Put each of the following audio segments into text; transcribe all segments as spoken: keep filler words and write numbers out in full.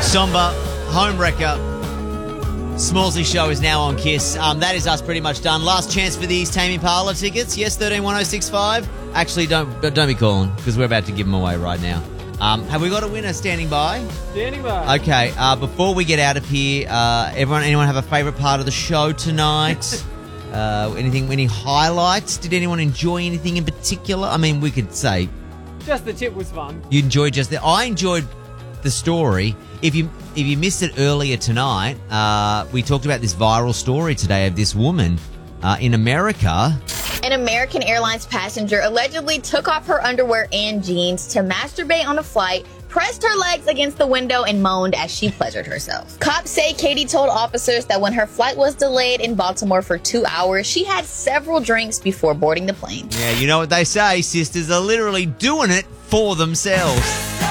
Somber, Homewrecker. Smallsy Show is now on Kiss. Um, that is us pretty much done. Last chance for these Tame Impala tickets. Yes, thirteen one oh six five. Actually, don't don't be calling because we're about to give them away right now. Um, have we got a winner standing by? Standing by. Okay. Uh, before we get out of here, uh, everyone, anyone have a favourite part of the show tonight? uh, anything? Any highlights? Did anyone enjoy anything in particular? I mean, we could say just the tip was fun. You enjoyed just that. I enjoyed the story. If you if you missed it earlier tonight, uh, we talked about this viral story today of this woman uh, in America. An American Airlines passenger allegedly took off her underwear and jeans to masturbate on a flight, pressed her legs against the window, and moaned as she pleasured herself. Cops say Katie told officers that when her flight was delayed in Baltimore for two hours, she had several drinks before boarding the plane. Yeah, you know what they say, sisters are literally doing it for themselves.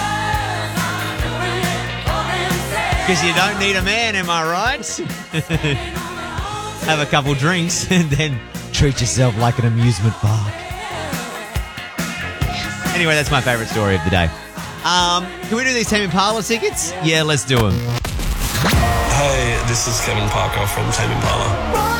Because you don't need a man, am I right? Have a couple drinks and then treat yourself like an amusement park. Anyway, that's my favourite story of the day. Um, can we do these Tame Impala tickets? Yeah, yeah, let's do them. Hey, this is Kevin Parker from Tame Impala.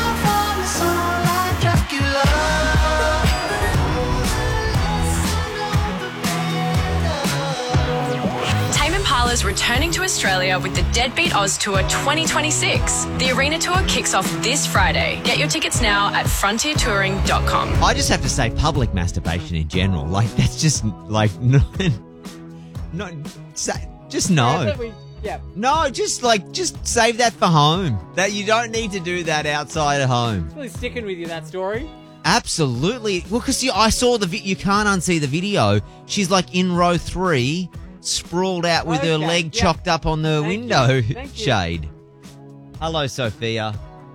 Is returning to Australia with the Deadbeat Oz Tour twenty twenty-six. The arena tour kicks off this Friday. Get your tickets now at frontier touring dot com. I just have to say public masturbation in general, like that's just like no, no just no. Yeah, we, yeah. No, just like just save that for home. That you don't need to do that outside of home. It's really sticking with you, that story. Absolutely. Well, because I saw the vi- you can't unsee the video. She's like in row three, sprawled out with okay, her leg yeah. chocked up on the Thank window Thank shade. Hello, Sophia.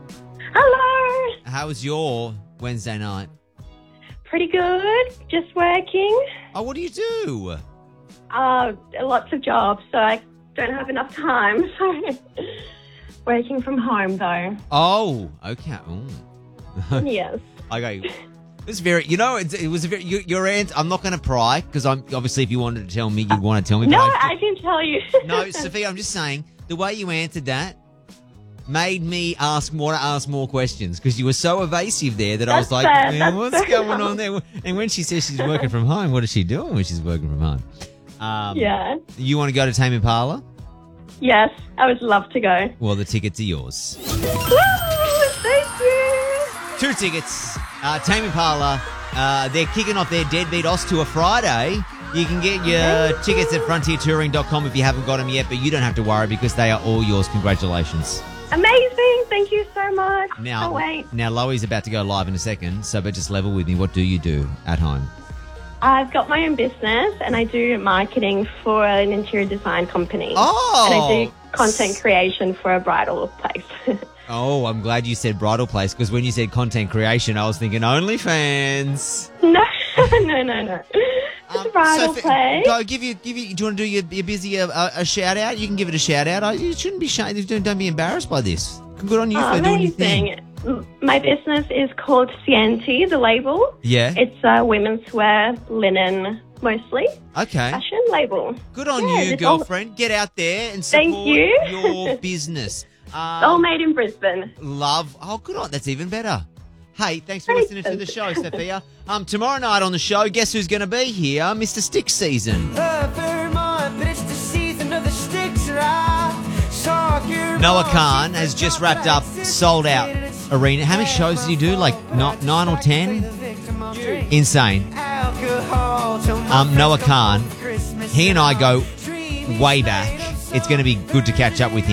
Hello. How was your Wednesday night? Pretty good. Just working. Oh, what do you do? Uh, lots of jobs, so I don't have enough time. So working from home, though. Oh, okay. Ooh. Yes. Okay. It was very, you know, it, it was a very, your, your aunt, I'm not going to pry, because I'm, obviously if you wanted to tell me, you'd want to tell me. No, I, I didn't tell you. No, Sophia, I'm just saying, the way you answered that made me ask want to ask more questions, because you were so evasive there that I was That's like, fair, man, that's what's fair going enough. on there? And when she says she's working from home, what is she doing when she's working from home? Um, Yeah. You want to go to Tame Impala? Yes, I would love to go. Well, the tickets are yours. Woo! Thank you. Two tickets. Uh, Tame Impala. Uh, they're kicking off their Deadbeat Oz Tour Friday. You can get your tickets at frontier touring dot com if you haven't got them yet, but you don't have to worry because they are all yours. Congratulations. Amazing. Thank you so much. Now, oh, wait. now Loie's about to go live in a second, so but just level with me. What do you do at home? I've got my own business and I do marketing for an interior design company. Oh! And I do content creation for a bridal place. Oh, I'm glad you said bridal place, because when you said content creation, I was thinking OnlyFans. No, no, no, no. It's Um, a bridal Sophie, play. Go give you, give you. Do you want to do your, your busy a, a, a shout out? You can give it a shout out. I, you shouldn't be shy. Don't, don't be embarrassed by this. Good on you Oh, for doing your thing. amazing. M- My business is called Cienti, the label. Yeah. It's a women's wear, linen, mostly. Okay. Fashion label. Good on Yeah, you, it's all- girlfriend. Get out there and support Thank you. your business. Um, All made in Brisbane. Love. Oh, good on. That's even better. Hey, thanks for Thanks. listening to the show, Sophia. Um, tomorrow night on the show, guess who's going to be here? Mister Stick Season. Noah Khan has just wrapped up Sold Out Arena. How many shows did he do? Like not nine or ten? Insane. Um, Noah Khan. He and I go way back. It's going to be good to catch up with him.